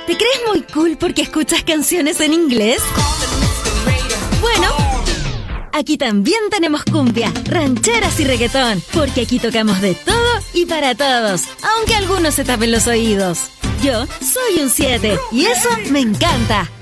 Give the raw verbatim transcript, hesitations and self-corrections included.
¿Te crees muy cool porque escuchas canciones en inglés? Bueno, aquí también tenemos cumbia, rancheras y reggaetón, porque aquí tocamos de todo y para todos, aunque algunos se tapen los oídos. Yo soy un siete y eso me encanta.